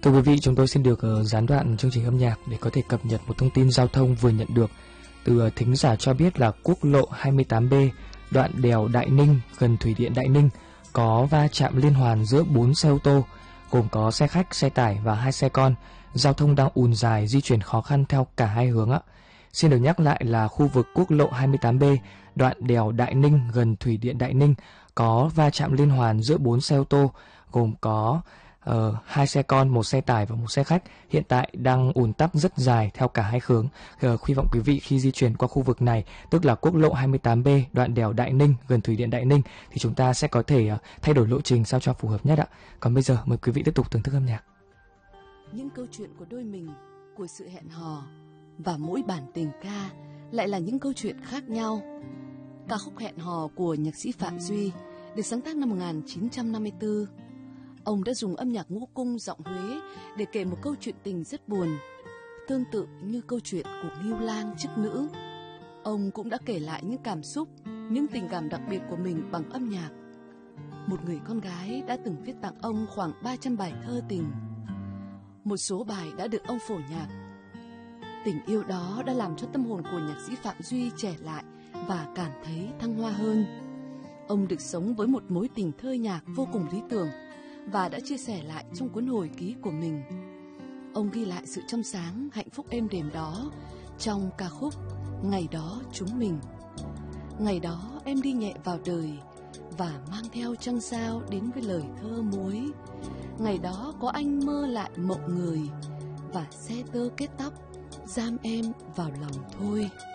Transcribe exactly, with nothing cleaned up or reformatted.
Thưa quý vị, chúng tôi xin được uh, gián đoạn chương trình âm nhạc để có thể cập nhật một thông tin giao thông vừa nhận được từ uh, thính giả cho biết là quốc lộ hai mươi tám B đoạn đèo Đại Ninh gần thủy điện Đại Ninh có va chạm liên hoàn giữa bốn xe ô tô gồm có xe khách, xe tải và hai xe con. Giao thông đang ùn dài, di chuyển khó khăn theo cả hai hướng ạ. Xin được nhắc lại là khu vực quốc lộ hai mươi tám B đoạn đèo Đại Ninh gần thủy điện Đại Ninh có va chạm liên hoàn giữa bốn xe ô tô gồm có uh, hai xe con, một xe tải và một xe khách. Hiện tại đang ùn tắc rất dài theo cả hai hướng. Uh, hy vọng quý vị khi di chuyển qua khu vực này, tức là quốc lộ hai mươi tám B đoạn đèo Đại Ninh gần thủy điện Đại Ninh, thì chúng ta sẽ có thể uh, thay đổi lộ trình sao cho phù hợp nhất ạ. Còn bây giờ mời quý vị tiếp tục thưởng thức âm nhạc. Những câu chuyện của đôi mình, của sự hẹn hò và mỗi bản tình ca lại là những câu chuyện khác nhau. Ca khúc Hẹn hò của nhạc sĩ Phạm Duy được sáng tác năm một nghìn chín trăm năm mươi tư. Ông đã dùng âm nhạc ngũ cung giọng Huế để kể một câu chuyện tình rất buồn, tương tự như câu chuyện của Ngưu Lang chức nữ. Ông cũng đã kể lại những cảm xúc, những tình cảm đặc biệt của mình bằng âm nhạc. Một người con gái đã từng viết tặng ông khoảng ba trăm bài thơ tình. Một số bài đã được ông phổ nhạc. Tình yêu đó đã làm cho tâm hồn của nhạc sĩ Phạm Duy trẻ lại và cảm thấy thăng hoa hơn. Ông được sống với một mối tình thơ nhạc vô cùng lý tưởng và đã chia sẻ lại trong cuốn hồi ký của mình. Ông ghi lại sự trong sáng, hạnh phúc êm đềm đó trong ca khúc Ngày đó chúng mình. Ngày đó em đi nhẹ vào đời và mang theo trăng sao đến với lời thơ muối. Ngày đó có anh mơ lại mộng người và xe tơ kết tóc giam em vào lòng thôi.